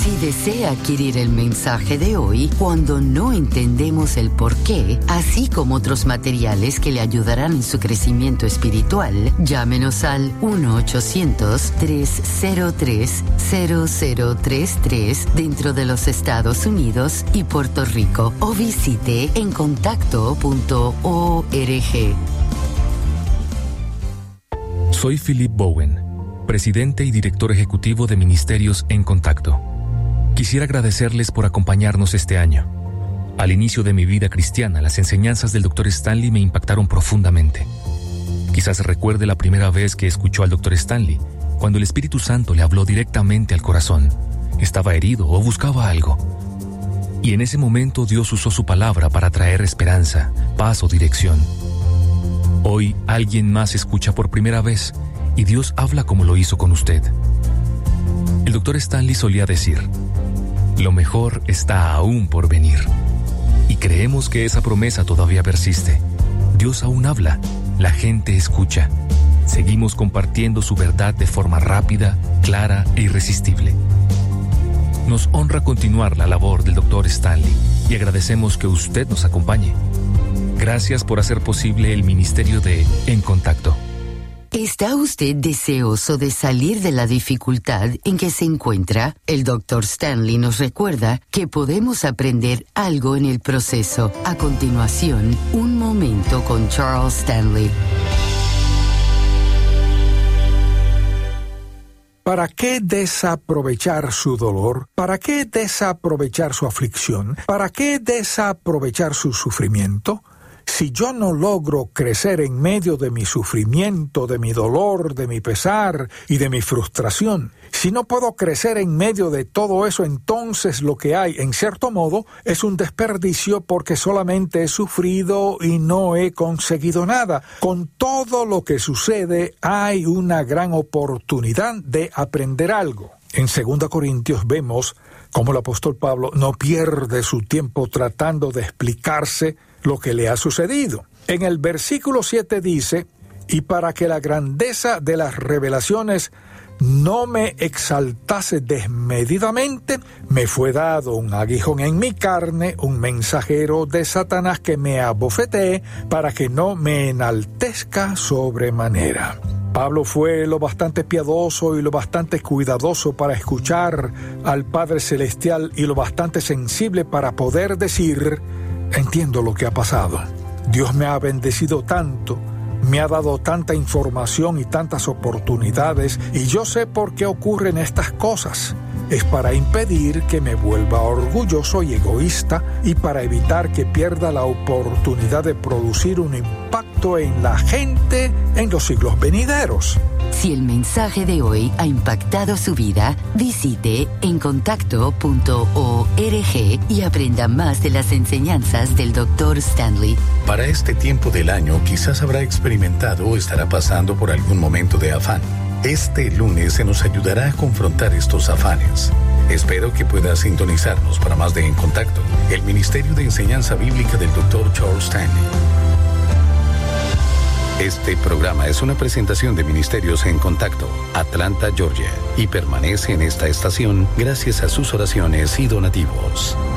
Si desea adquirir el mensaje de hoy, cuando no entendemos el porqué, así como otros materiales que le ayudarán en su crecimiento espiritual, llámenos al 1-800-303-0033 dentro de los Estados Unidos y Puerto Rico o visite encontacto.org. Soy Philip Bowen, presidente y director ejecutivo de Ministerios En Contacto. Quisiera agradecerles por acompañarnos este año. Al inicio de mi vida cristiana, las enseñanzas del Dr. Stanley me impactaron profundamente. Quizás recuerde la primera vez que escuchó al Dr. Stanley, cuando el Espíritu Santo le habló directamente al corazón. Estaba herido o buscaba algo. Y en ese momento Dios usó su palabra para traer esperanza, paz o dirección. Hoy alguien más escucha por primera vez y Dios habla como lo hizo con usted. El Dr. Stanley solía decir: lo mejor está aún por venir. Y creemos que esa promesa todavía persiste. Dios aún habla, la gente escucha. Seguimos compartiendo su verdad de forma rápida, clara e irresistible. Nos honra continuar la labor del Dr. Stanley y agradecemos que usted nos acompañe. Gracias por hacer posible el ministerio de En Contacto. ¿Está usted deseoso de salir de la dificultad en que se encuentra? El Dr. Stanley nos recuerda que podemos aprender algo en el proceso. A continuación, un momento con Charles Stanley. ¿Para qué desaprovechar su dolor? ¿Para qué desaprovechar su aflicción? ¿Para qué desaprovechar su sufrimiento? Si yo no logro crecer en medio de mi sufrimiento, de mi dolor, de mi pesar y de mi frustración, si no puedo crecer en medio de todo eso, entonces lo que hay, en cierto modo, es un desperdicio porque solamente he sufrido y no he conseguido nada. Con todo lo que sucede, hay una gran oportunidad de aprender algo. En 2 Corintios vemos cómo el apóstol Pablo no pierde su tiempo tratando de explicarse lo que le ha sucedido. En el versículo 7 dice: y para que la grandeza de las revelaciones no me exaltase desmedidamente, me fue dado un aguijón en mi carne, un mensajero de Satanás que me abofetee, para que no me enaltezca sobremanera. Pablo fue lo bastante piadoso y lo bastante cuidadoso para escuchar al Padre Celestial y lo bastante sensible para poder decir: entiendo lo que ha pasado. Dios me ha bendecido tanto, me ha dado tanta información y tantas oportunidades, y yo sé por qué ocurren estas cosas. Es para impedir que me vuelva orgulloso y egoísta y para evitar que pierda la oportunidad de producir un impacto en la gente en los siglos venideros. Si el mensaje de hoy ha impactado su vida, visite encontacto.org y aprenda más de las enseñanzas del Dr. Stanley. Para este tiempo del año, quizás habrá experimentado o estará pasando por algún momento de afán. Este lunes se nos ayudará a confrontar estos afanes. Espero que pueda sintonizarnos para más de En Contacto, el Ministerio de Enseñanza Bíblica del Dr. Charles Stanley. Este programa es una presentación de Ministerios En Contacto, Atlanta, Georgia, y permanece en esta estación gracias a sus oraciones y donativos.